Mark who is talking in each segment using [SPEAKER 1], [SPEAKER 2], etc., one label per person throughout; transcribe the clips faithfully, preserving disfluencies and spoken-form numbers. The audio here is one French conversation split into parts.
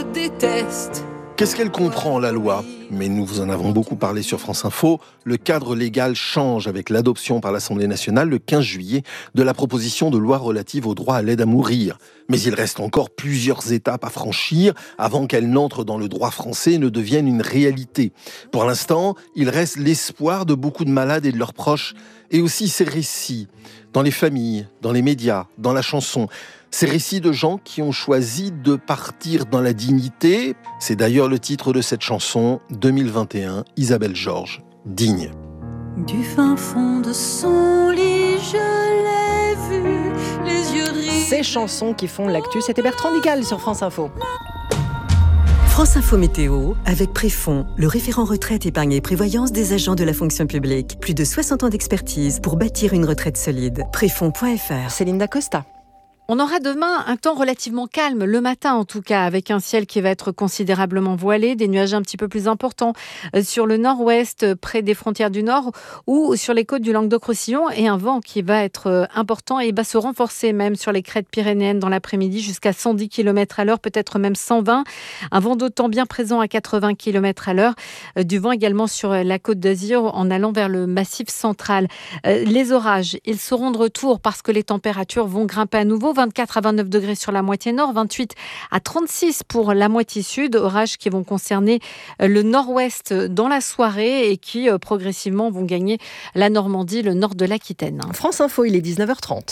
[SPEAKER 1] déteste.
[SPEAKER 2] Qu'est-ce qu'elle comprend, la loi ? Mais nous vous en avons beaucoup parlé sur France Info. Le cadre légal change avec l'adoption par l'Assemblée nationale le quinze juillet de la proposition de loi relative au droit à l'aide à mourir. Mais il reste encore plusieurs étapes à franchir avant qu'elle n'entre dans le droit français et ne devienne une réalité. Pour l'instant, il reste l'espoir de beaucoup de malades et de leurs proches, et aussi ces récits, dans les familles, dans les médias, dans la chanson. Ces récits de gens qui ont choisi de partir dans la dignité. C'est d'ailleurs le titre de cette chanson deux mille vingt et un, Isabelle Georges, Digne.
[SPEAKER 1] Du fin fond de son lit, je l'ai vu, les yeux rires.
[SPEAKER 3] Ces chansons qui font l'actu, c'était Bertrand Digal sur France Info.
[SPEAKER 4] France Info Météo, avec Préfond, le référent retraite, épargne et prévoyance des agents de la fonction publique. Plus de soixante ans d'expertise pour bâtir une retraite solide. Préfond point f r.
[SPEAKER 3] Céline Dacosta.
[SPEAKER 5] On aura demain un temps relativement calme, le matin en tout cas, avec un ciel qui va être considérablement voilé, des nuages un petit peu plus importants sur le nord-ouest, près des frontières du nord, ou sur les côtes du Languedoc-Roussillon, et un vent qui va être important et va se renforcer même sur les crêtes pyrénéennes dans l'après-midi jusqu'à cent dix kilomètres à l'heure, peut-être même cent vingt. Un vent d'autant bien présent à quatre-vingts kilomètres à l'heure, du vent également sur la côte d'Azur en allant vers le massif central. Les orages, ils seront de retour parce que les températures vont grimper à nouveau. vingt-quatre à vingt-neuf degrés sur la moitié nord, vingt-huit à trente-six pour la moitié sud. Orages qui vont concerner le nord-ouest dans la soirée et qui progressivement vont gagner la Normandie, le nord de l'Aquitaine.
[SPEAKER 3] France Info, il est dix-neuf heures trente.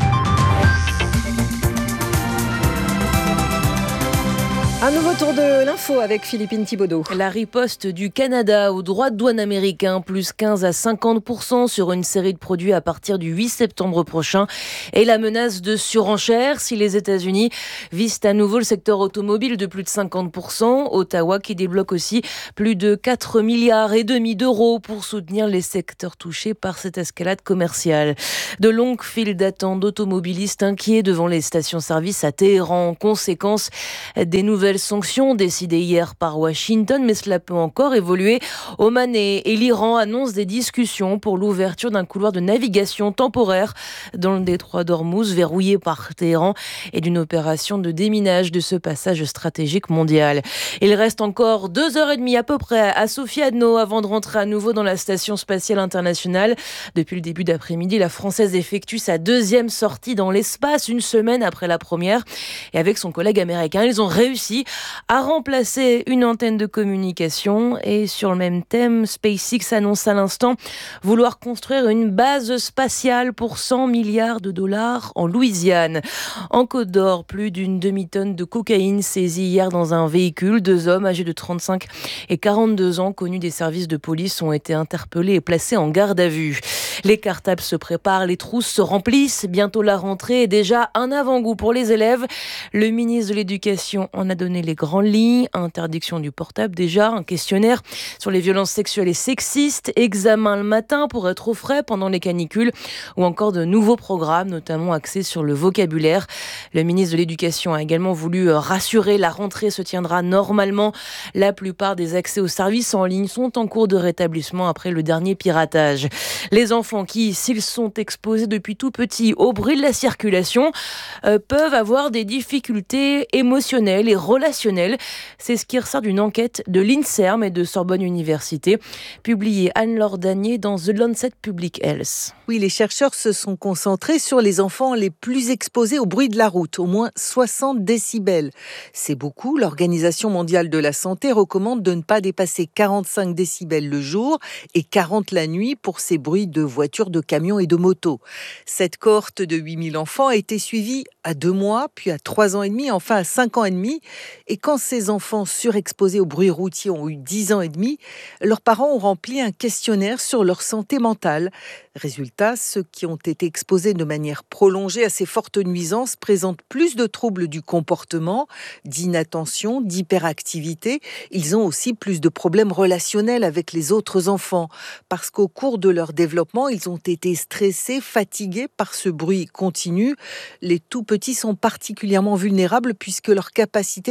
[SPEAKER 3] Un nouveau tour de l'info avec Philippine Thibaudot.
[SPEAKER 6] La riposte du Canada au droit de douane américain, plus quinze à cinquante pour cent sur une série de produits à partir du huit septembre prochain. Et la menace de surenchère si les États-Unis visent à nouveau le secteur automobile de plus de cinquante pour cent. Ottawa qui débloque aussi plus de quatre milliards et demi d'euros pour soutenir les secteurs touchés par cette escalade commerciale. De longues files d'attente d'automobilistes inquiets devant les stations-service à Téhéran en conséquence des nouvelles sanctions décidées hier par Washington, mais cela peut encore évoluer. Oman et, et l'Iran annoncent des discussions pour l'ouverture d'un couloir de navigation temporaire dans le détroit d'Ormuz, verrouillé par Téhéran, et d'une opération de déminage de ce passage stratégique mondial. Il reste encore deux heures et demie à peu près à Sofiane avant de rentrer à nouveau dans la station spatiale internationale. Depuis le début d'après-midi, la Française effectue sa deuxième sortie dans l'espace, une semaine après la première. Et avec son collègue américain, ils ont réussi à remplacer une antenne de communication. Et sur le même thème, SpaceX annonce à l'instant vouloir construire une base spatiale pour cent milliards de dollars en Louisiane. En Côte d'Or, plus d'une demi-tonne de cocaïne saisie hier dans un véhicule. Deux hommes âgés de trente-cinq et quarante-deux ans, connus des services de police, ont été interpellés et placés en garde à vue. Les cartables se préparent, les trousses se remplissent. Bientôt la rentrée et déjà un avant-goût pour les élèves. Le ministre de l'Éducation en a donné les grandes lignes. Interdiction du portable déjà, un questionnaire sur les violences sexuelles et sexistes, examen le matin pour être au frais pendant les canicules, ou encore de nouveaux programmes, notamment axés sur le vocabulaire. Le ministre de l'Éducation a également voulu rassurer, la rentrée se tiendra normalement. La plupart des accès aux services en ligne sont en cours de rétablissement après le dernier piratage. Les enfants qui, s'ils sont exposés depuis tout petit au bruit de la circulation, euh, peuvent avoir des difficultés émotionnelles et relationnelles. C'est ce qui ressort d'une enquête de l'INSERM et de Sorbonne Université, publiée Anne-Laure Danier dans The Lancet Public Health.
[SPEAKER 7] Oui, les chercheurs se sont concentrés sur les enfants les plus exposés au bruit de la route, au moins soixante décibels. C'est beaucoup. L'Organisation mondiale de la santé recommande de ne pas dépasser quarante-cinq décibels le jour et quarante la nuit pour ces bruits de voitures, de camions et de motos. Cette cohorte de huit mille enfants a été suivie à deux mois, puis à trois ans et demi, enfin à cinq ans et demi. Et quand ces enfants surexposés au bruit routier ont eu dix ans et demi, leurs parents ont rempli un questionnaire sur leur santé mentale. Résultat, ceux qui ont été exposés de manière prolongée à ces fortes nuisances présentent plus de troubles du comportement, d'inattention, d'hyperactivité. Ils ont aussi plus de problèmes relationnels avec les autres enfants, parce qu'au cours de leur développement, ils ont été stressés, fatigués par ce bruit continu. Les tout petits sont particulièrement vulnérables puisque leur capacité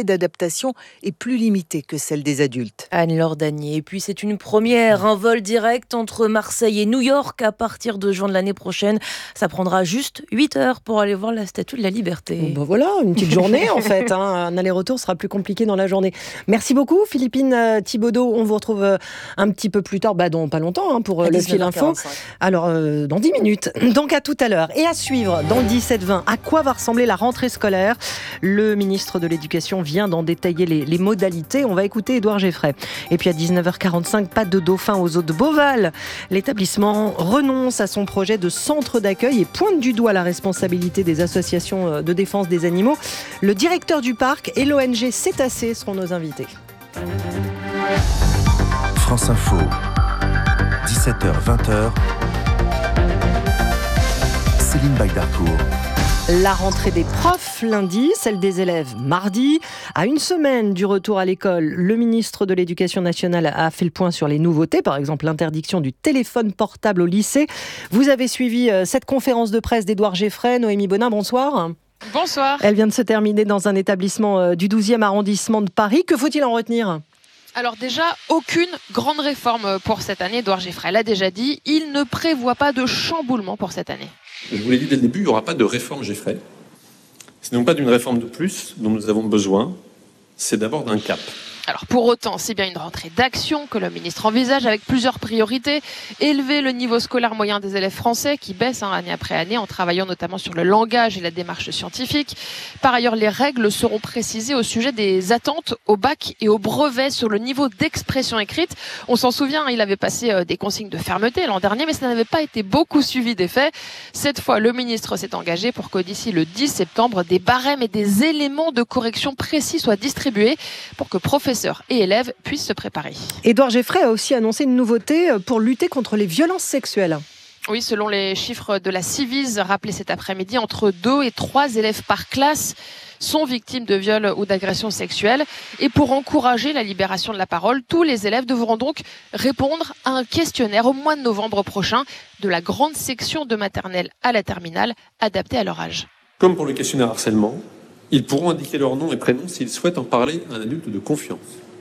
[SPEAKER 7] capacité d'adaptation est plus limitée que celle des adultes.
[SPEAKER 6] Anne-Laure Danier. Et puis c'est une première, un vol direct entre Marseille et New York à partir de juin de l'année prochaine. Ça prendra juste huit heures pour aller voir la Statue de la Liberté.
[SPEAKER 3] Ben voilà, une petite journée en fait. Hein. Un aller-retour sera plus compliqué dans la journée. Merci beaucoup Philippine Thibaudeau. On vous retrouve un petit peu plus tard, bah dans pas longtemps hein, pour à le fil info. Alors euh, dans dix minutes. Donc à tout à l'heure. Et à suivre dans le dix-sept vingt, à quoi va ressembler la rentrée scolaire ? Le ministre de l'Éducation vient d'en détailler les, les modalités. On va écouter Édouard Geffray. Et puis à dix-neuf heures quarante-cinq, pas de dauphin aux eaux de Beauval. L'établissement renonce à son projet de centre d'accueil et pointe du doigt la responsabilité des associations de défense des animaux. Le directeur du parc et l'O N G Cétacés seront nos invités.
[SPEAKER 8] France Info, dix-sept heures vingt. Céline Bagdarcourt.
[SPEAKER 3] La rentrée des profs lundi, celle des élèves mardi. À une semaine du retour à l'école, le ministre de l'Éducation nationale a fait le point sur les nouveautés, par exemple l'interdiction du téléphone portable au lycée. Vous avez suivi cette conférence de presse d'Édouard Geffray. Noémie Bonin, bonsoir.
[SPEAKER 9] Bonsoir.
[SPEAKER 3] Elle vient de se terminer dans un établissement du douzième arrondissement de Paris. Que faut-il en retenir ?
[SPEAKER 9] Alors déjà, aucune grande réforme pour cette année. Édouard Geffray l'a déjà dit, il ne prévoit pas de chamboulement pour cette année.
[SPEAKER 10] Je vous l'ai dit dès le début, il n'y aura pas de réforme Geffray. Ce n'est donc pas d'une réforme de plus dont nous avons besoin, c'est d'abord d'un cap.
[SPEAKER 9] Alors pour autant, c'est bien une rentrée d'action que le ministre envisage avec plusieurs priorités. Élever le niveau scolaire moyen des élèves français qui baisse hein, année après année en travaillant notamment sur le langage et la démarche scientifique. Par ailleurs, les règles seront précisées au sujet des attentes au bac et au brevet sur le niveau d'expression écrite. On s'en souvient, il avait passé euh, des consignes de fermeté l'an dernier, mais ça n'avait pas été beaucoup suivi d'effet. Cette fois, le ministre s'est engagé pour que d'ici le dix septembre, des barèmes et des éléments de correction précis soient distribués pour que professeurs et élèves puissent se préparer.
[SPEAKER 3] Édouard Geffray a aussi annoncé une nouveauté pour lutter contre les violences sexuelles.
[SPEAKER 9] Oui, selon les chiffres de la Civise rappelés cet après-midi, entre deux et trois élèves par classe sont victimes de viols ou d'agressions sexuelles. Et pour encourager la libération de la parole, tous les élèves devront donc répondre à un questionnaire au mois de novembre prochain, de la grande section de maternelle à la terminale, adapté à leur âge.
[SPEAKER 10] Comme pour le questionnaire harcèlement, ils pourront indiquer leur nom et prénom s'ils souhaitent en parler à un adulte de confiance.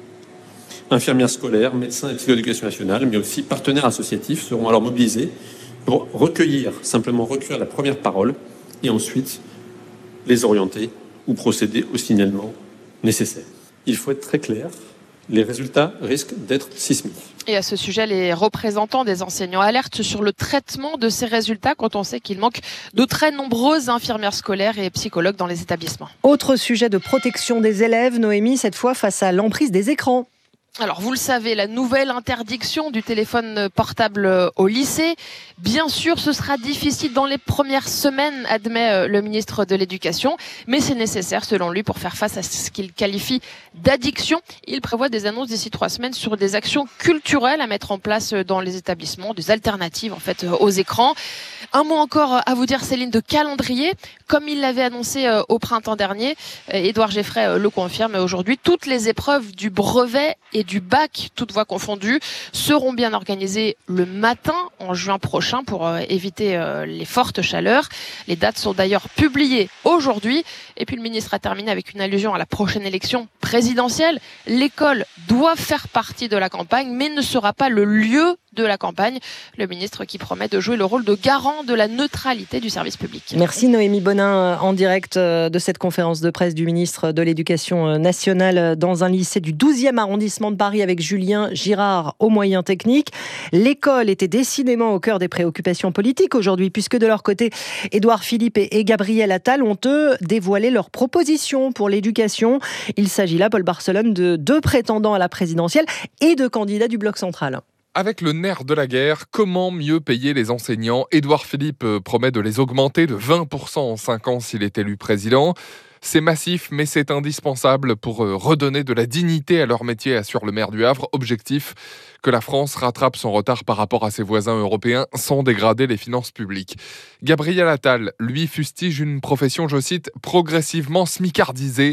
[SPEAKER 10] Infirmières scolaires, médecins et psychologues d'éducation nationale, mais aussi partenaires associatifs seront alors mobilisés pour recueillir, simplement recueillir la première parole et ensuite les orienter ou procéder au signalement nécessaire. Il faut être très clair, les résultats risquent d'être sismiques.
[SPEAKER 9] Et à ce sujet, les représentants des enseignants alertent sur le traitement de ces résultats quand on sait qu'il manque de très nombreuses infirmières scolaires et psychologues dans les établissements.
[SPEAKER 3] Autre sujet de protection des élèves, Noémie, cette fois face à l'emprise des écrans.
[SPEAKER 9] Alors, vous le savez, la nouvelle interdiction du téléphone portable au lycée, bien sûr, ce sera difficile dans les premières semaines, admet le ministre de l'Éducation, mais c'est nécessaire, selon lui, pour faire face à ce qu'il qualifie d'addiction. Il prévoit des annonces d'ici trois semaines sur des actions culturelles à mettre en place dans les établissements, des alternatives, en fait, aux écrans. Un mot encore à vous dire, Céline, de calendrier. Comme il l'avait annoncé au printemps dernier, Édouard Geffray le confirme aujourd'hui, toutes les épreuves du brevet et du bac, toutes voies confondues, seront bien organisées le matin en juin prochain pour euh, éviter euh, les fortes chaleurs. Les dates sont d'ailleurs publiées aujourd'hui. Et puis le ministre a terminé avec une allusion à la prochaine élection présidentielle. L'école doit faire partie de la campagne, mais ne sera pas le lieu de la campagne. Le ministre qui promet de jouer le rôle de garant de la neutralité du service public.
[SPEAKER 3] Merci Noémie Bonin en direct de cette conférence de presse du ministre de l'Éducation nationale dans un lycée du douzième arrondissement de Paris avec Julien Girard aux moyens techniques. L'école était décidément au cœur des préoccupations politiques aujourd'hui puisque de leur côté, Édouard Philippe et Gabriel Attal ont eux dévoilé leurs propositions pour l'éducation. Il s'agit là, Paul Barcelone, de deux prétendants à la présidentielle et de candidats du bloc central.
[SPEAKER 11] Avec le nerf de la guerre, comment mieux payer les enseignants ? Édouard Philippe promet de les augmenter de vingt pour cent en cinq ans s'il est élu président. C'est massif, mais c'est indispensable pour redonner de la dignité à leur métier, assure le maire du Havre. Objectif, que la France rattrape son retard par rapport à ses voisins européens sans dégrader les finances publiques. Gabriel Attal, lui, fustige une profession, je cite, progressivement smicardisée.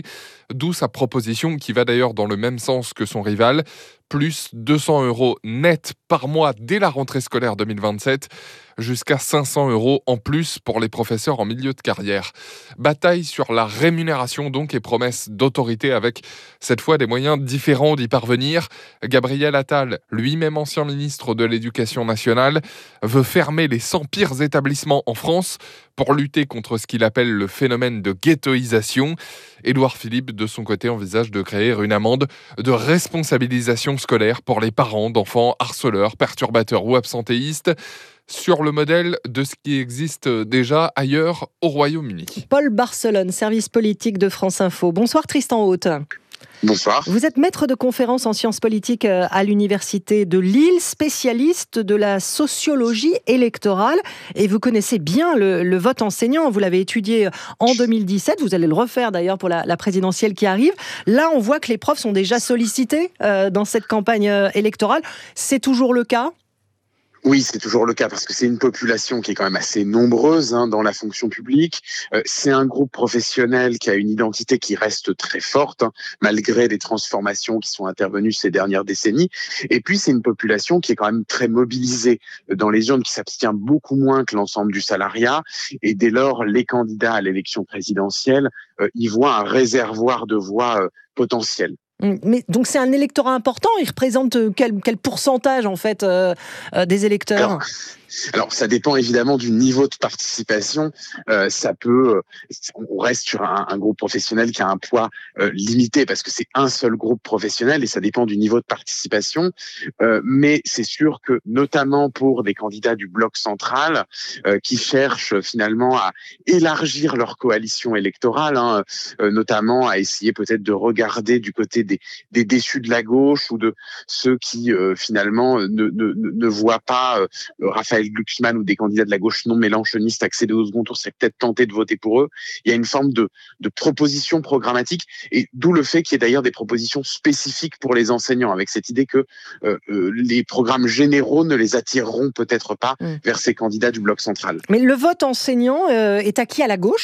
[SPEAKER 11] d'où sa proposition qui va d'ailleurs dans le même sens que son rival, plus deux cents euros net par mois dès la rentrée scolaire deux mille vingt-sept, jusqu'à cinq cents euros en plus pour les professeurs en milieu de carrière. Bataille sur la rémunération donc et promesse d'autorité avec cette fois des moyens différents d'y parvenir. Gabriel Attal, lui-même ancien ministre de l'Éducation nationale, veut fermer les cent pires établissements en France pour lutter contre ce qu'il appelle le phénomène de ghettoisation. Édouard Philippe, de son côté, envisage de créer une amende de responsabilisation scolaire pour les parents d'enfants harceleurs, perturbateurs ou absentéistes, sur le modèle de ce qui existe déjà ailleurs au Royaume-Uni.
[SPEAKER 3] Paul Barcelone, service politique de France Info. Bonsoir Tristan Haute.
[SPEAKER 12] Bonsoir.
[SPEAKER 3] Vous êtes maître de conférences en sciences politiques à l'université de Lille, spécialiste de la sociologie électorale et vous connaissez bien le, le vote enseignant. Vous l'avez étudié en deux mille dix-sept, vous allez le refaire d'ailleurs pour la, la présidentielle qui arrive. Là, on voit que les profs sont déjà sollicités euh, dans cette campagne euh, électorale. C'est toujours le cas ?
[SPEAKER 12] Oui, c'est toujours le cas parce que c'est une population qui est quand même assez nombreuse hein, dans la fonction publique. Euh, c'est un groupe professionnel qui a une identité qui reste très forte hein, malgré les transformations qui sont intervenues ces dernières décennies. Et puis, c'est une population qui est quand même très mobilisée dans les urnes, qui s'abstient beaucoup moins que l'ensemble du salariat. Et dès lors, les candidats à l'élection présidentielle euh, y voient un réservoir de voix euh, potentielles.
[SPEAKER 3] Mais donc c'est un électorat important. Il représente quel, quel pourcentage en fait euh, euh, des électeurs ?
[SPEAKER 12] Alors, alors ça dépend évidemment du niveau de participation. Euh, ça peut, on reste sur un, un groupe professionnel qui a un poids euh, limité parce que c'est un seul groupe professionnel et ça dépend du niveau de participation. Euh, mais c'est sûr que notamment pour des candidats du bloc central euh, qui cherchent finalement à élargir leur coalition électorale, hein, euh, notamment à essayer peut-être de regarder du côté Des, des déçus de la gauche ou de ceux qui euh, finalement ne, ne, ne voient pas euh, Raphaël Glucksmann ou des candidats de la gauche non mélenchonistes accéder au second tour, c'est peut-être tenté de voter pour eux. Il y a une forme de, de proposition programmatique et d'où le fait qu'il y ait d'ailleurs des propositions spécifiques pour les enseignants avec cette idée que euh, euh, les programmes généraux ne les attireront peut-être pas mmh. vers ces candidats du bloc central.
[SPEAKER 3] Mais le vote enseignant euh, est acquis à la gauche ?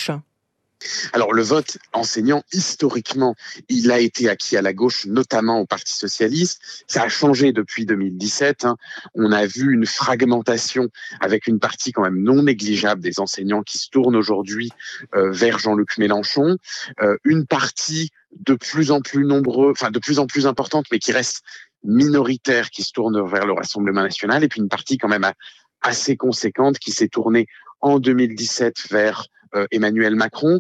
[SPEAKER 12] Alors le vote enseignant, historiquement, il a été acquis à la gauche, notamment au Parti socialiste. Ça a changé depuis deux mille dix-sept. Hein. On a vu une fragmentation avec une partie quand même non négligeable des enseignants qui se tournent aujourd'hui euh, vers Jean-Luc Mélenchon. Euh, une partie de plus en plus nombreux, enfin de plus en plus importante, mais qui reste minoritaire, qui se tourne vers le Rassemblement national. Et puis une partie quand même assez conséquente qui s'est tournée en deux mille dix-sept vers euh, Emmanuel Macron.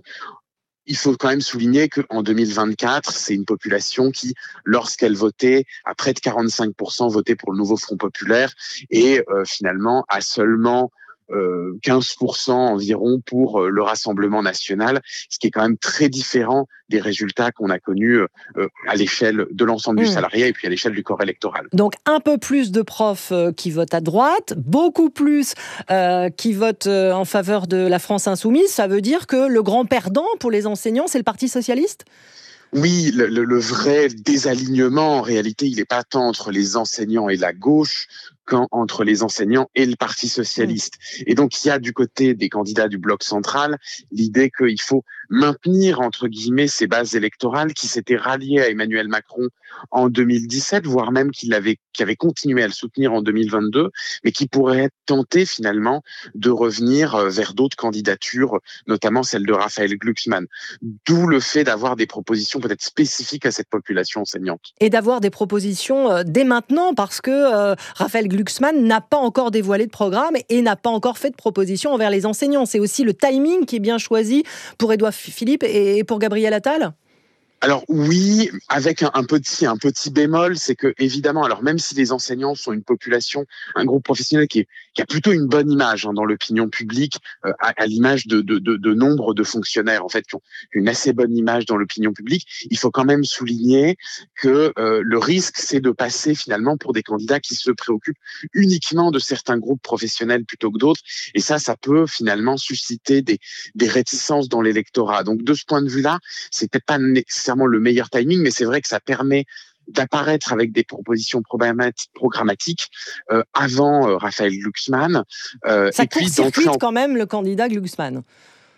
[SPEAKER 12] Il faut quand même souligner qu'en deux mille vingt-quatre, c'est une population qui, lorsqu'elle votait, à près de quarante-cinq pour cent votait pour le nouveau Front populaire et euh, finalement a seulement euh, quinze pour cent environ pour euh, le Rassemblement national, ce qui est quand même très différent des résultats qu'on a connus euh, à l'échelle de l'ensemble mmh. du salariat et puis à l'échelle du corps électoral.
[SPEAKER 3] Donc un peu plus de profs euh, qui votent à droite, beaucoup plus euh, qui votent euh, en faveur de la France insoumise. Ça veut dire que le grand perdant pour les enseignants, c'est le Parti socialiste ?
[SPEAKER 12] Oui, le, le, le vrai désalignement, en réalité, il n'est pas tant entre les enseignants et la gauche qu'entre les enseignants et le Parti socialiste. Mmh. Et donc, il y a du côté des candidats du bloc central l'idée qu'il faut maintenir, entre guillemets, ces bases électorales qui s'étaient ralliées à Emmanuel Macron en deux mille dix-sept, voire même qu'il avait, qui avait continué à le soutenir en deux mille vingt-deux, mais qui pourraient être tentés, finalement, de revenir vers d'autres candidatures, notamment celle de Raphaël Glucksmann. D'où le fait d'avoir des propositions peut-être spécifiques à cette population enseignante.
[SPEAKER 3] Et d'avoir des propositions euh, dès maintenant, parce que euh, Raphaël Glucksmann n'a pas encore dévoilé de programme et n'a pas encore fait de proposition envers les enseignants. C'est aussi le timing qui est bien choisi pour Édouard Philippe et pour Gabriel Attal ?
[SPEAKER 12] Alors oui, avec un, un petit un petit bémol, c'est que évidemment, alors même si les enseignants sont une population, un groupe professionnel qui, est, qui a plutôt une bonne image hein, dans l'opinion publique, euh, à, à l'image de, de, de, de nombre de fonctionnaires en fait qui ont une assez bonne image dans l'opinion publique, il faut quand même souligner que euh, le risque c'est de passer finalement pour des candidats qui se préoccupent uniquement de certains groupes professionnels plutôt que d'autres, et ça, ça peut finalement susciter des des réticences dans l'électorat. Donc de ce point de vue-là, c'est peut-être pas nécessairement le meilleur timing, mais c'est vrai que ça permet d'apparaître avec des propositions programmatiques euh, avant euh, Raphaël Glucksmann.
[SPEAKER 3] Euh, ça court-circuite en... quand même le candidat Glucksmann.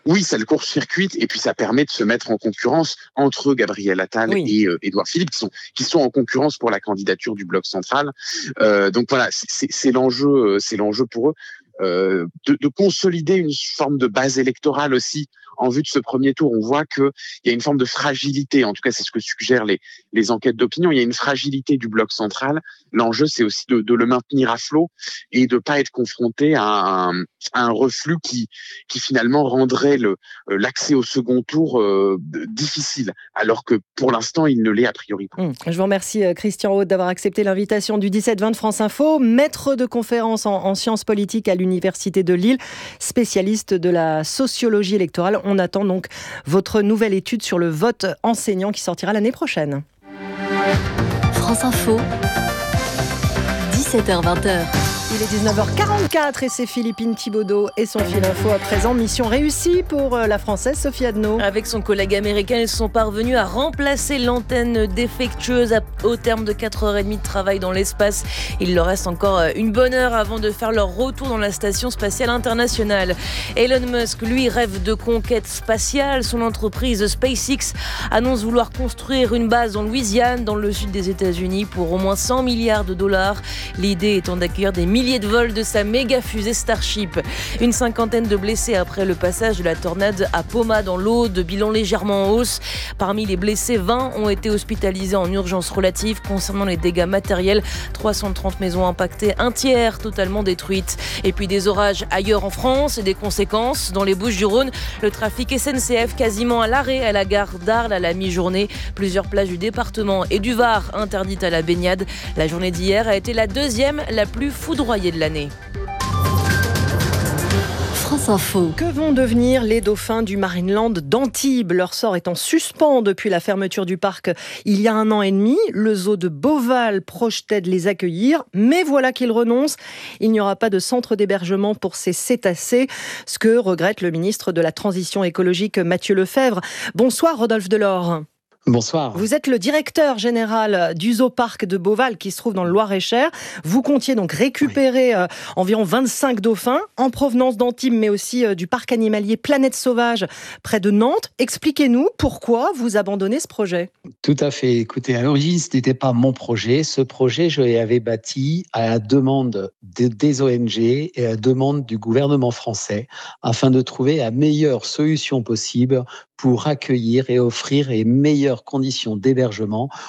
[SPEAKER 12] oui, ça le court-circuite et puis ça permet de se mettre en concurrence entre Gabriel Attal oui. et euh, Édouard Philippe qui sont qui sont en concurrence pour la candidature du bloc central. Euh, donc voilà, c'est, c'est l'enjeu, c'est l'enjeu pour eux euh, de, de consolider une forme de base électorale aussi. En vue de ce premier tour, on voit qu'il y a une forme de fragilité, en tout cas c'est ce que suggèrent les, les enquêtes d'opinion, il y a une fragilité du bloc central. L'enjeu, c'est aussi de, de le maintenir à flot et de ne pas être confronté à un, à un reflux qui, qui finalement rendrait le, l'accès au second tour euh, difficile, alors que pour l'instant, il ne l'est a priori pas.
[SPEAKER 3] Mmh. Je vous remercie Christian Aude d'avoir accepté l'invitation du dix-sept vingt de France Info, maître de conférence en, en sciences politiques à l'Université de Lille, spécialiste de la sociologie électorale. On attend donc votre nouvelle étude sur le vote enseignant qui sortira l'année prochaine.
[SPEAKER 4] France Info, dix-sept heures vingt.
[SPEAKER 3] Il est dix-neuf heures quarante-quatre et c'est Philippine Thibaudot et son fil info à présent. Mission réussie pour la Française Sophie Adno.
[SPEAKER 6] Avec son collègue américain, ils sont parvenus à remplacer l'antenne défectueuse au terme de quatre heures trente de travail dans l'espace. Il leur reste encore une bonne heure avant de faire leur retour dans la Station spatiale internationale. Elon Musk, lui, rêve de conquête spatiale. Son entreprise SpaceX annonce vouloir construire une base en Louisiane, dans le sud des États-Unis, pour au moins cent milliards de dollars. L'idée étant d'accueillir des milliers de vols de sa méga fusée Starship. Une cinquantaine de blessés après le passage de la tornade à Poma dans l'Aude, bilan légèrement en hausse. Parmi les blessés, vingt ont été hospitalisés en urgence relative. Concernant les dégâts matériels, trois cent trente maisons impactées, un tiers totalement détruites. Et puis des orages ailleurs en France et des conséquences. Dans les Bouches-du-Rhône, le trafic S N C F quasiment à l'arrêt à la gare d'Arles à la mi-journée. Plusieurs plages du département et du Var interdites à la baignade. La journée d'hier a été la deuxième la plus foudroyée de l'année.
[SPEAKER 4] France Info.
[SPEAKER 3] Que vont devenir les dauphins du Marineland d'Antibes ? Leur sort est en suspens depuis la fermeture du parc il y a un an et demi. Le zoo de Beauval projetait de les accueillir, mais voilà qu'ils renoncent. Il n'y aura pas de centre d'hébergement pour ces cétacés, ce que regrette le ministre de la Transition écologique Mathieu Lefèvre. Bonsoir Rodolphe Delors.
[SPEAKER 13] Bonsoir.
[SPEAKER 3] Vous êtes le directeur général du Zoo-Parc de Beauval qui se trouve dans le Loir-et-Cher. Vous comptiez donc récupérer oui. euh, environ vingt-cinq dauphins en provenance d'Antibes, mais aussi euh, du parc animalier Planète Sauvage près de Nantes. Expliquez-nous pourquoi vous abandonnez ce projet.
[SPEAKER 13] Tout à fait. Écoutez, à l'origine, ce n'était pas mon projet. Ce projet, je l'avais bâti à la demande de, des O N G et à la demande du gouvernement français afin de trouver la meilleure solution possible pour accueillir et offrir les meilleures conditions d'hébergement